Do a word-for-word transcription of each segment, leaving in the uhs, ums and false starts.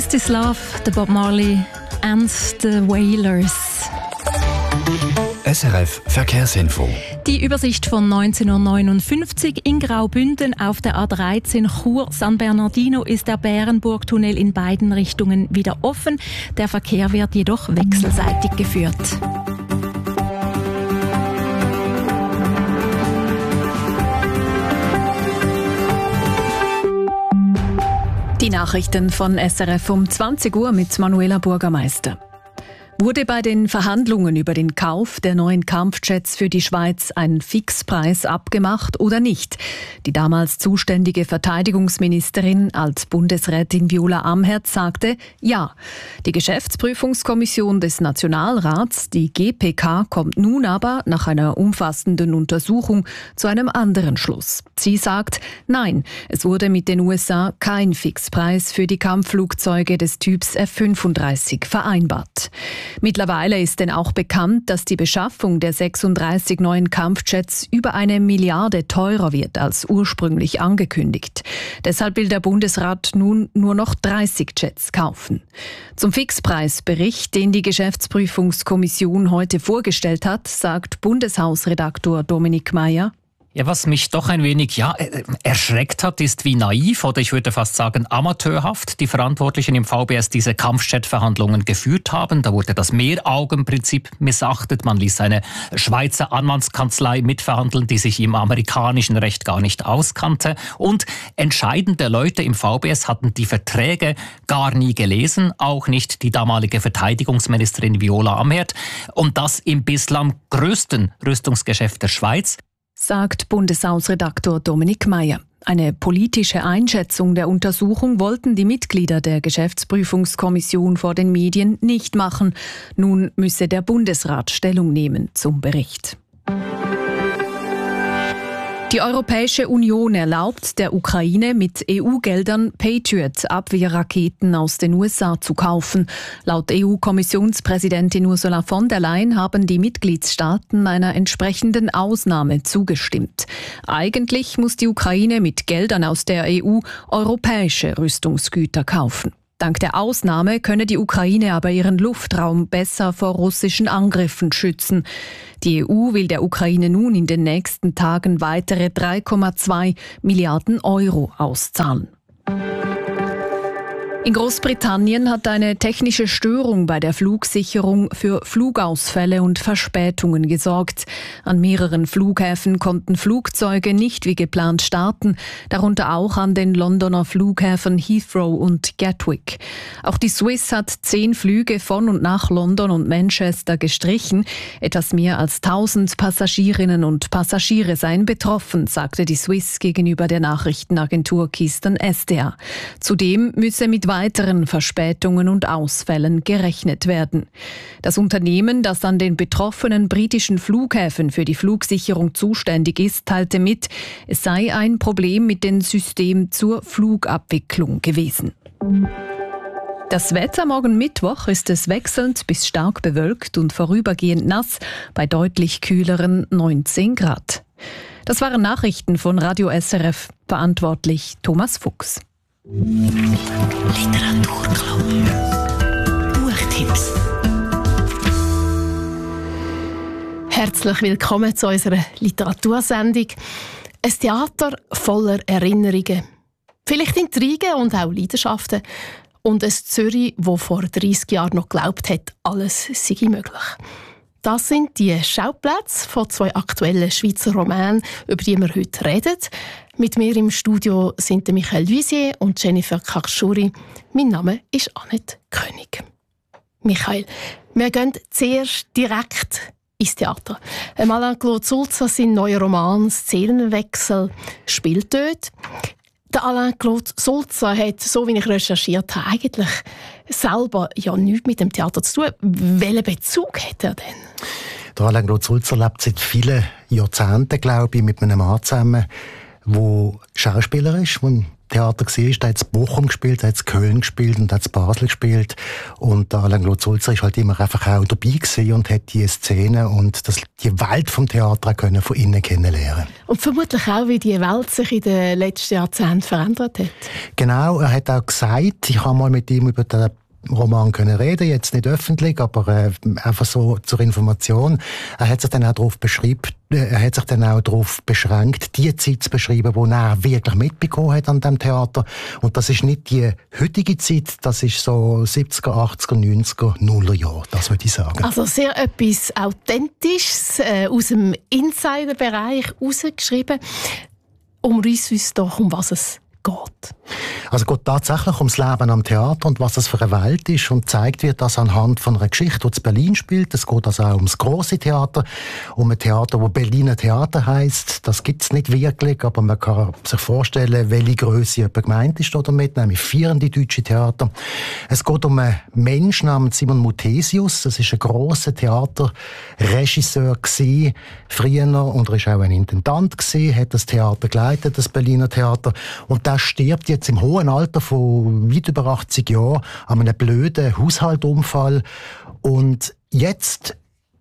This is Love, the Bob Marley and the Wailers. S R F Verkehrsinfo. Die Übersicht von neunzehn Uhr neunundfünfzig in Graubünden auf der A dreizehn Chur-San Bernardino ist der Bärenburg-Tunnel in beiden Richtungen wieder offen. Der Verkehr wird jedoch wechselseitig geführt. Die Nachrichten von S R F um zwanzig Uhr mit Manuela Bürgermeister. Wurde bei den Verhandlungen über den Kauf der neuen Kampfjets für die Schweiz ein Fixpreis abgemacht oder nicht? Die damals zuständige Verteidigungsministerin als Bundesrätin Viola Amherd sagte ja. Die Geschäftsprüfungskommission des Nationalrats, die G P K, kommt nun aber nach einer umfassenden Untersuchung zu einem anderen Schluss. Sie sagt, nein, es wurde mit den U S A kein Fixpreis für die Kampfflugzeuge des Typs F fünfunddreißig vereinbart. Mittlerweile ist denn auch bekannt, dass die Beschaffung der sechsunddreißig neuen Kampfjets über eine Milliarde teurer wird als ursprünglich angekündigt. Deshalb will der Bundesrat nun nur noch dreißig Jets kaufen. Zum Fixpreisbericht, den die Geschäftsprüfungskommission heute vorgestellt hat, sagt Bundeshausredaktor Dominik Meyer: Ja, was mich doch ein wenig ja, erschreckt hat, ist, wie naiv oder ich würde fast sagen amateurhaft die Verantwortlichen im V B S diese Kampfjet-Verhandlungen geführt haben. Da wurde das Mehraugenprinzip missachtet. Man ließ eine Schweizer Anwaltskanzlei mitverhandeln, die sich im amerikanischen Recht gar nicht auskannte. Und entscheidende Leute im V B S hatten die Verträge gar nie gelesen, auch nicht die damalige Verteidigungsministerin Viola Amherd. Und das im bislang größten Rüstungsgeschäft der Schweiz, sagt Bundeshausredaktor Dominik Meyer. Eine politische Einschätzung der Untersuchung wollten die Mitglieder der Geschäftsprüfungskommission vor den Medien nicht machen. Nun müsse der Bundesrat Stellung nehmen zum Bericht. Die Europäische Union erlaubt der Ukraine mit E U-Geldern Patriot-Abwehrraketen aus den U S A zu kaufen. Laut E U-Kommissionspräsidentin Ursula von der Leyen haben die Mitgliedstaaten einer entsprechenden Ausnahme zugestimmt. Eigentlich muss die Ukraine mit Geldern aus der E U europäische Rüstungsgüter kaufen. Dank der Ausnahme könne die Ukraine aber ihren Luftraum besser vor russischen Angriffen schützen. Die E U will der Ukraine nun in den nächsten Tagen weitere drei Komma zwei Milliarden Euro auszahlen. In Großbritannien hat eine technische Störung bei der Flugsicherung für Flugausfälle und Verspätungen gesorgt. An mehreren Flughäfen konnten Flugzeuge nicht wie geplant starten, darunter auch an den Londoner Flughäfen Heathrow und Gatwick. Auch die Swiss hat zehn Flüge von und nach London und Manchester gestrichen. Etwas mehr als tausend Passagierinnen und Passagiere seien betroffen, sagte die Swiss gegenüber der Nachrichtenagentur Keystone S D A. Zudem müsse mit weiteren Verspätungen und Ausfällen gerechnet werden. Das Unternehmen, das an den betroffenen britischen Flughäfen für die Flugsicherung zuständig ist, teilte mit, es sei ein Problem mit dem System zur Flugabwicklung gewesen. Das Wetter morgen Mittwoch ist es wechselnd bis stark bewölkt und vorübergehend nass bei deutlich kühleren neunzehn Grad. Das waren Nachrichten von Radio S R F, verantwortlich Thomas Fuchs. Literaturclub. Buchtipps. Herzlich willkommen zu unserer Literatursendung. Ein Theater voller Erinnerungen. Vielleicht Intrigen und auch Leidenschaften. Und ein Zürich, das vor dreissig Jahren noch geglaubt hat, alles sei möglich. Das sind die Schauplätze von zwei aktuellen Schweizer Romanen, über die wir heute reden. Mit mir im Studio sind Michael Luisier und Jennifer Kakschuri. Mein Name ist Annette König. Michael, wir gehen zuerst direkt ins Theater. Alain-Claude Sulzer, sein neuer Roman «Szenenwechsel» spielt dort. Der Alain-Claude Sulzer hat, so wie ich recherchiert habe, eigentlich selber ja nichts mit dem Theater zu tun. Welchen Bezug hat er denn? Der Alain-Claude Sulzer lebt seit vielen Jahrzehnten, glaube ich, mit einem Mann zusammen, der Schauspieler ist, der Theater war, da hat es Bochum gespielt, da hat es Köln gespielt und da hat es Basel gespielt. Und der Alain Claude Sulzer ist halt immer einfach auch dabei gewesen und hat die Szene und das, die Welt vom Theater können von innen kennenlernen. Und vermutlich auch, wie die Welt sich in den letzten Jahrzehnten verändert hat. Genau, er hat auch gesagt, ich habe mal mit ihm über den Roman können reden, jetzt nicht öffentlich, aber äh, einfach so zur Information. Er hat sich dann auch darauf beschrieben, er hat sich dann auch darauf beschränkt, die Zeit zu beschreiben, die er wirklich mitbekommen hat an dem Theater. Und das ist nicht die heutige Zeit, das ist so siebziger, achtziger, neunziger, nuller Jahre, das würde ich sagen. Also sehr etwas Authentisches, äh, aus dem Insider-Bereich rausgeschrieben. Umreiss uns doch, um was es geht. Also es geht tatsächlich ums Leben am Theater und was es für eine Welt ist und zeigt wird das anhand von einer Geschichte, die in Berlin spielt. Es geht also auch ums grosse Theater, um ein Theater, das Berliner Theater heisst. Das gibt es nicht wirklich, aber man kann sich vorstellen, welche Grösse jemand gemeint ist damit, nämlich vierende deutsche Theater. Es geht um einen Menschen namens Simon Muthesius. Das ist ein grosser Theaterregisseur gewesen, früher, und er ist auch ein Intendant gewesen, hat das Theater geleitet, das Berliner Theater. Und der stirbt jetzt im hohen Alter von weit über achtzig Jahren an einem blöden Haushaltunfall. Und jetzt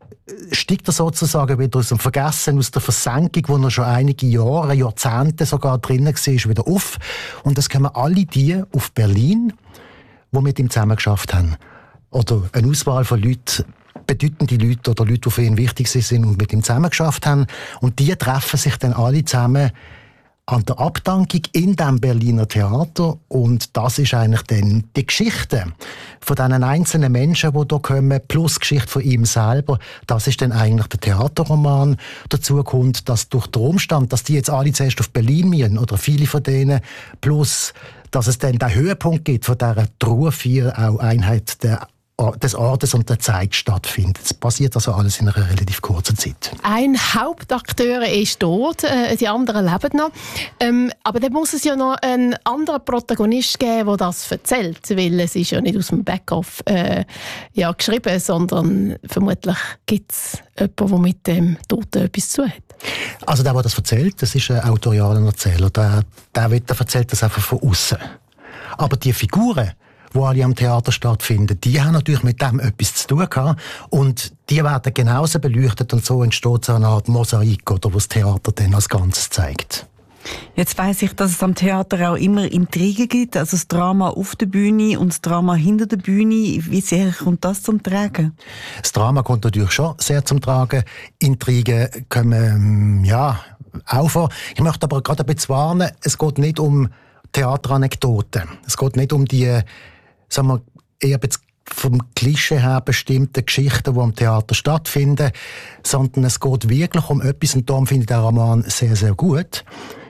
steigt er sozusagen wieder aus dem Vergessen, aus der Versenkung, wo er schon einige Jahre, Jahrzehnte sogar drinnen war, wieder auf. Und es kommen alle die auf Berlin, die mit ihm zusammen geschafft haben. Oder eine Auswahl von Leuten, bedeutende Leute oder Leute, die für ihn wichtig sind und mit ihm zusammen geschafft haben. Und die treffen sich dann alle zusammen an der Abdankung in dem Berliner Theater. Und das ist eigentlich dann die Geschichte von diesen einzelnen Menschen, die hier kommen, plus die Geschichte von ihm selber. Das ist dann eigentlich der Theaterroman. Dazu kommt, dass durch den Umstand, dass die jetzt alle zuerst auf Berlin müssen, oder viele von denen, plus, dass es dann den Höhepunkt gibt von dieser Trauerfeier, auch Einheit der des Ortes und der Zeit stattfindet. Es passiert also alles in einer relativ kurzen Zeit. Ein Hauptakteur ist tot, äh, die anderen leben noch. Ähm, aber dann muss es ja noch einen anderen Protagonist geben, der das erzählt, weil es ist ja nicht aus dem Backoff äh, ja, geschrieben, sondern vermutlich gibt es jemanden, der mit dem Toten etwas zu tun hat. Also der, der das erzählt, das ist ein autorialer Erzähler. Der, der, der erzählt das einfach von außen. Aber die Figuren, die alle am Theater stattfinden, die haben natürlich mit dem etwas zu tun gehabt. Und die werden genauso beleuchtet und so entsteht so eine Art Mosaik, oder, was das Theater dann als Ganzes zeigt. Jetzt weiss ich, dass es am Theater auch immer Intrigen gibt, also das Drama auf der Bühne und das Drama hinter der Bühne. Wie sehr kommt das zum Tragen? Das Drama kommt natürlich schon sehr zum Tragen. Intrigen kommen, ja, auch vor. Ich möchte aber gerade ein bisschen warnen, es geht nicht um Theateranekdoten. Es geht nicht um die, sagen wir, eher vom Klischee her bestimmte Geschichten, die am Theater stattfinden, sondern es geht wirklich um etwas, und darum finde ich den Roman sehr, sehr gut,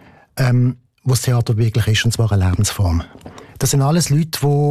ähm, was das Theater wirklich ist, und zwar eine Lebensform. Das sind alles Leute, die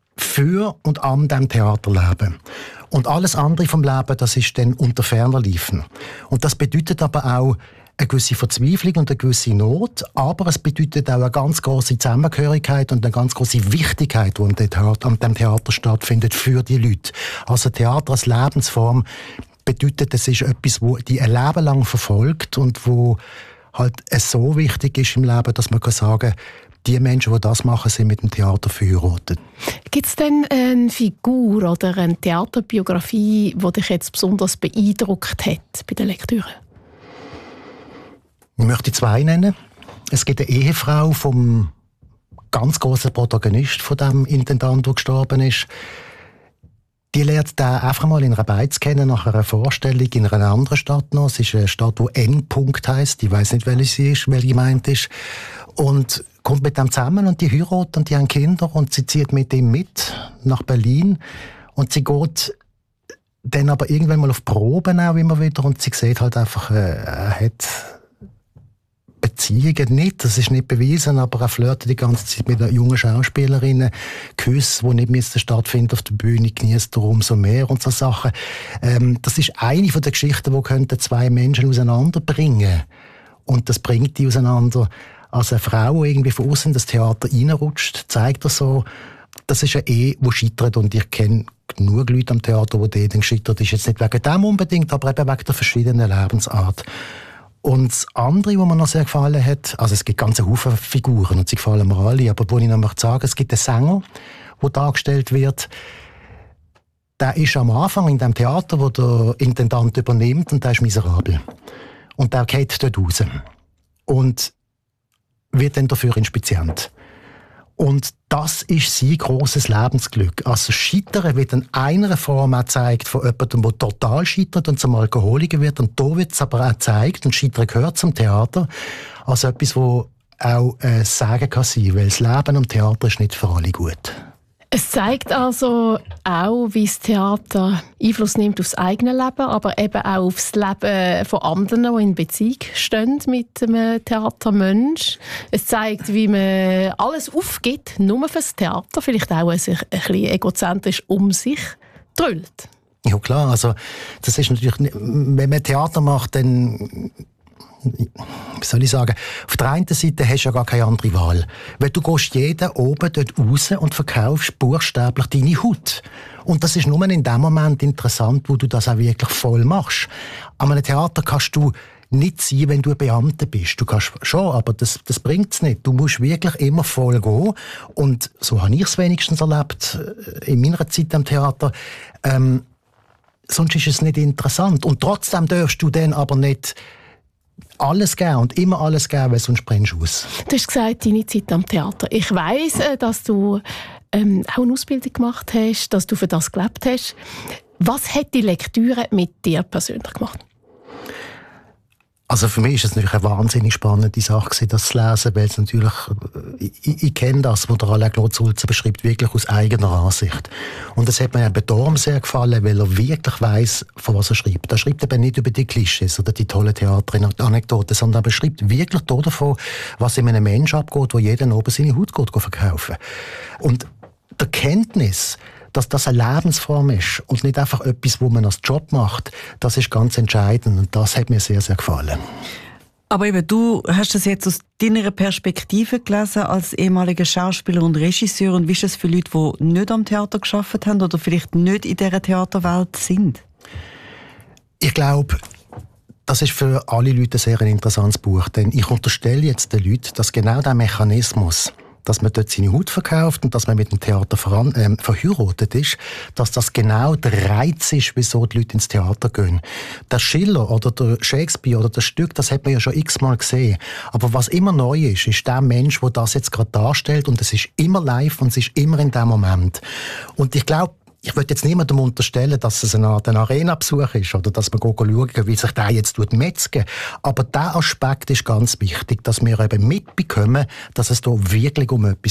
für und an dem Theater leben. Und alles andere vom Leben, das ist dann unter ferner Liefen. Und das bedeutet aber auch eine gewisse Verzweiflung und eine gewisse Not, aber es bedeutet auch eine ganz grosse Zusammengehörigkeit und eine ganz grosse Wichtigkeit, die an dem Theater, an dem Theater stattfindet für die Leute. Also Theater als Lebensform bedeutet, es ist etwas, wo die ein Leben lang verfolgt und wo halt es so wichtig ist im Leben, dass man kann sagen, die Menschen, die das machen, sind mit dem Theater verheiratet. Gibt es denn eine Figur oder eine Theaterbiografie, die dich jetzt besonders beeindruckt hat bei der Lektüre? Ich möchte zwei nennen. Es gibt eine Ehefrau vom ganz grossen Protagonist von dem Intendant, der gestorben ist. Die lernt den einfach mal in einer Beiz kennen, nach einer Vorstellung in einer anderen Stadt noch. Es ist eine Stadt, die N. heisst. Ich weiss nicht, welche sie ist, welche gemeint ist. Und kommt mit dem zusammen und die heiraten und die haben Kinder und sie zieht mit ihm mit nach Berlin. Und sie geht dann aber irgendwann mal auf Proben auch immer wieder und sie sieht halt einfach, äh, er hat Beziehungen nicht, das ist nicht bewiesen, aber er flirtet die ganze Zeit mit einer jungen Schauspielerin, Küsse, die nicht müssten stattfinden auf der Bühne, genießt er umso mehr und so Sachen. Ähm, das ist eine von den Geschichten, die könnten zwei Menschen auseinanderbringen. Und das bringt die auseinander. Als eine Frau, die irgendwie von außen in das Theater reinrutscht, zeigt er so, das ist eine Ehe, die scheitert, und ich kenne genug Leute am Theater, die dort gescheitert ist. Jetzt nicht wegen dem unbedingt, aber eben wegen der verschiedenen Lebensart. Und das andere, was mir noch sehr gefallen hat, also es gibt ganze Haufen Figuren und sie gefallen mir alle, aber wo ich noch möchte sagen, es gibt einen Sänger, der dargestellt wird, der ist am Anfang in dem Theater, wo der Intendant übernimmt, und der ist miserabel. Und der geht dort raus. Und wird dann dafür Inspizient. Und das ist sein grosses Lebensglück. Also Scheitern wird in einer Form auch gezeigt von jemandem, der total scheitert und zum Alkoholiker wird. Und da wird es aber auch gezeigt, und Scheitern gehört zum Theater, als etwas, wo auch äh, sagen kann sein, weil das Leben am Theater ist nicht für alle gut. Es zeigt also auch, wie das Theater Einfluss nimmt auf das eigene Leben, aber eben auch auf das Leben von anderen, die in Beziehung stehen mit einem Theatermensch. Es zeigt, wie man alles aufgibt, nur fürs Theater, vielleicht auch sich ein bisschen egozentrisch um sich drüllt. Ja klar, also das ist natürlich, wenn man Theater macht, dann, wie soll ich sagen, auf der einen Seite hast du ja gar keine andere Wahl. Weil du gehst jeden oben dort raus und verkaufst buchstäblich deine Haut. Und das ist nur in dem Moment interessant, wo du das auch wirklich voll machst. An einem Theater kannst du nicht sein, wenn du ein Beamter bist. Du kannst schon, aber das, das bringt es nicht. Du musst wirklich immer voll gehen. Und so habe ich es wenigstens erlebt in meiner Zeit am Theater. Ähm, sonst ist es nicht interessant. Und trotzdem darfst du dann aber nicht alles geben und immer alles geben, weil sonst brennst du aus. Du hast gesagt, deine Zeit am Theater. Ich weiss, dass du ähm, auch eine Ausbildung gemacht hast, dass du für das gelebt hast. Was hat die Lektüre mit dir persönlich gemacht? Also für mich ist es natürlich eine wahnsinnig spannende Sache, das zu lesen, weil es natürlich, ich, ich, ich kenne das, was der Alain Claude Sulzer beschreibt, wirklich aus eigener Ansicht. Und das hat mir eben darum sehr gefallen, weil er wirklich weiss, von was er schreibt. Er schreibt eben nicht über die Klischees oder die tollen Theateranekdoten, sondern er beschreibt wirklich davon, was in einem Menschen abgeht, wo jeder oben seine Haut geht, verkaufen. Und die Kenntnis, dass das eine Lebensform ist und nicht einfach etwas, wo man als Job macht, das ist ganz entscheidend und das hat mir sehr, sehr gefallen. Aber eben, du hast das jetzt aus deiner Perspektive gelesen, als ehemaliger Schauspieler und Regisseur. Und wie ist es für Leute, die nicht am Theater gearbeitet haben oder vielleicht nicht in dieser Theaterwelt sind? Ich glaube, das ist für alle Leute ein sehr interessantes Buch, denn ich unterstelle jetzt den Leuten, dass genau der Mechanismus, dass man dort seine Haut verkauft und dass man mit dem Theater veran- äh, verheiratet ist, dass das genau der Reiz ist, wieso die Leute ins Theater gehen. Der Schiller oder der Shakespeare oder das Stück, das hat man ja schon x-mal gesehen. Aber was immer neu ist, ist der Mensch, der das jetzt gerade darstellt und es ist immer live und es ist immer in dem Moment. Und ich glaube, ich würde jetzt niemandem unterstellen, dass es eine Art Arena-Besuch ist oder dass man schauen, wie sich der jetzt metzgen. Aber dieser Aspekt ist ganz wichtig, dass wir eben mitbekommen, dass es da wirklich um etwas